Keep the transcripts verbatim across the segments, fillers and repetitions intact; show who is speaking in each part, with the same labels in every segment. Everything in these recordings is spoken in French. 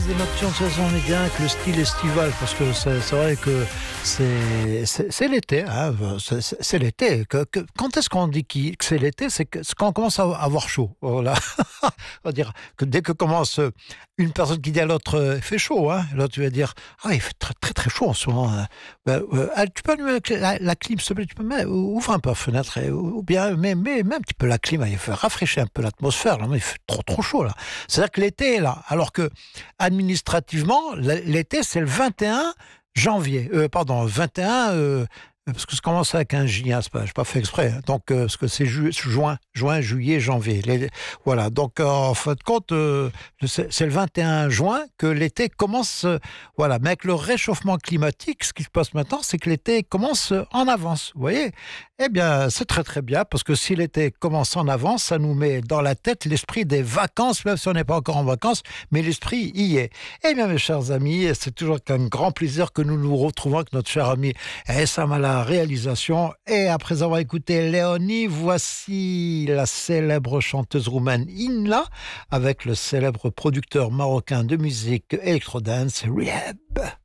Speaker 1: des nocturnes saison média avec le style estival, parce que c'est, c'est vrai que c'est, c'est, c'est l'été, hein, c'est, c'est, c'est l'été. Que, que, quand est-ce qu'on dit que c'est l'été? C'est, que, c'est quand on commence à avoir chaud. Voilà. On va dire que dès que commence une personne qui dit à l'autre il fait chaud, hein, l'autre tu vas dire ah il fait très très très chaud en ce moment. Hein. Ben, euh, tu peux allumer la, la, la clim, s'il te plaît, tu peux mettre, ouvre un peu la fenêtre, et, ou bien mais, mais même un petit peu la clim, il fait rafraîchir un peu l'atmosphère. Là, il fait trop trop chaud là. C'est-à-dire que l'été est là, alors que administrativement l'été c'est le vingt et un janvier, euh, pardon vingt et un. Euh, parce que ça commence avec un J, hein, c'est pas, je n'ai pas fait exprès. Hein. Donc, euh, parce que c'est ju- juin, juin, juillet, janvier. Les, voilà. Donc, euh, en fin de compte, euh, c'est, c'est le vingt et un juin que l'été commence. Euh, voilà. Mais avec le réchauffement climatique, ce qui se passe maintenant, c'est que l'été commence en avance. Vous voyez ? Eh bien, c'est très très bien, parce que si l'été commence en avance, ça nous met dans la tête l'esprit des vacances, même si on n'est pas encore en vacances, mais l'esprit y est. Eh bien, mes chers amis, c'est toujours un grand plaisir que nous nous retrouvons avec notre cher ami Essam à la réalisation. Et après avoir écouté Léonie, voici la célèbre chanteuse roumaine Inla, avec le célèbre producteur marocain de musique électro-dance, Rehab.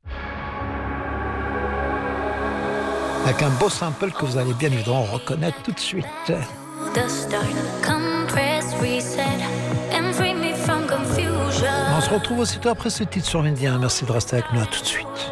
Speaker 1: Avec un beau sample que vous allez bien évidemment reconnaître tout de suite. On se retrouve aussitôt après ce titre sur Média. Merci de rester avec nous, à tout de suite.